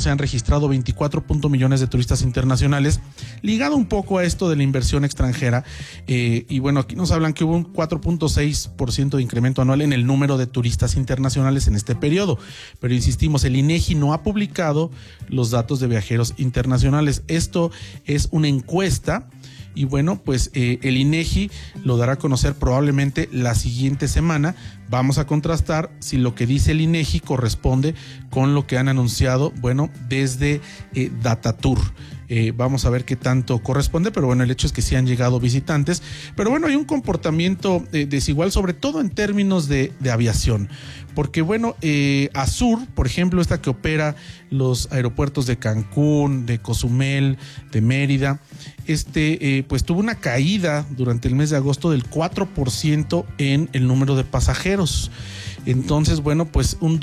se han registrado 24 millones de turistas internacionales, ligado un poco a esto de la inversión extranjera. Y bueno, aquí nos hablan que hubo un 4.6% de incremento anual en el número de turistas internacionales en este periodo. Pero insistimos, el INEGI no ha publicado los datos de viajeros internacionales. Esto es una encuesta. Y bueno, pues el INEGI lo dará a conocer probablemente la siguiente semana. Vamos a contrastar si lo que dice el INEGI corresponde con lo que han anunciado, bueno, desde Datatur. Vamos a ver qué tanto corresponde, pero bueno, el hecho es que sí han llegado visitantes. Pero bueno, hay un comportamiento desigual, sobre todo en términos de aviación. Porque bueno, Azur, por ejemplo, esta que opera los aeropuertos de Cancún, de Cozumel, de Mérida, pues tuvo una caída durante el mes de agosto del 4% en el número de pasajeros. Entonces, bueno, pues un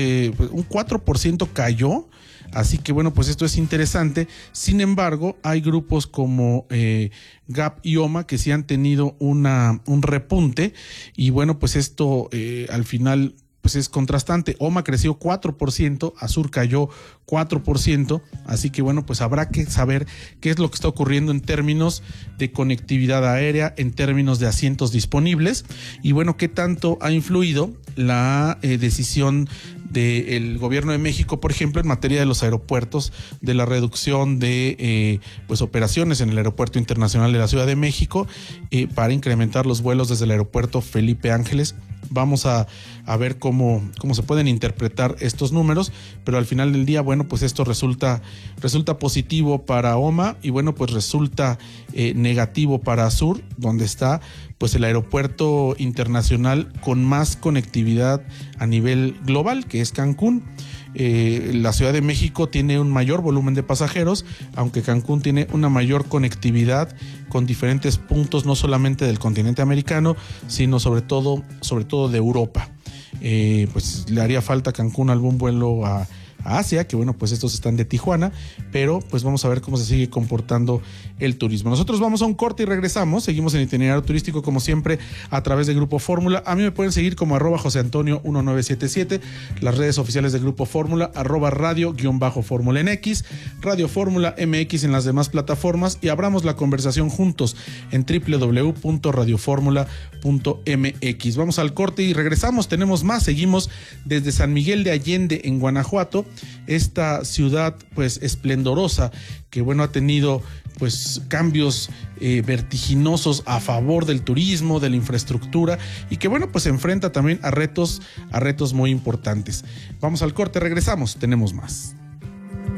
4% cayó. Así que bueno, pues esto es interesante. Sin embargo, hay grupos como GAP y OMA que sí han tenido un repunte. Y bueno, pues esto al final pues es contrastante. OMA creció 4%, Azur cayó 4%, así que bueno, pues habrá que saber qué es lo que está ocurriendo en términos de conectividad aérea, en términos de asientos disponibles, y bueno, qué tanto ha influido la decisión del gobierno de México, por ejemplo, en materia de los aeropuertos, de la reducción de pues operaciones en el Aeropuerto Internacional de la Ciudad de México para incrementar los vuelos desde el aeropuerto Felipe Ángeles. Vamos a ver cómo se pueden interpretar estos números, pero al final del día, bueno, pues esto resulta positivo para OMA y bueno, pues resulta negativo para Azur, donde está pues el aeropuerto internacional con más conectividad a nivel global, que es Cancún. La Ciudad de México tiene un mayor volumen de pasajeros, aunque Cancún tiene una mayor conectividad con diferentes puntos, no solamente del continente americano, sino sobre todo de Europa. Pues le haría falta a Cancún algún vuelo a Asia, que bueno, pues estos están de Tijuana, pero pues vamos a ver cómo se sigue comportando el turismo. Nosotros vamos a un corte y regresamos, seguimos en Itinerario Turístico como siempre a través de Grupo Fórmula. A mí me pueden seguir como @JoseAntonio1977, las redes oficiales de Grupo Fórmula, @radio_Fórmula en X, Radio Fórmula MX en las demás plataformas, y abramos la conversación juntos en www.radioformula.mx. Vamos al corte y regresamos, tenemos más, seguimos desde San Miguel de Allende en Guanajuato, esta ciudad pues esplendorosa que bueno ha tenido pues cambios vertiginosos a favor del turismo, de la infraestructura, y que bueno pues se enfrenta también a retos muy importantes. Vamos al corte, regresamos, tenemos más.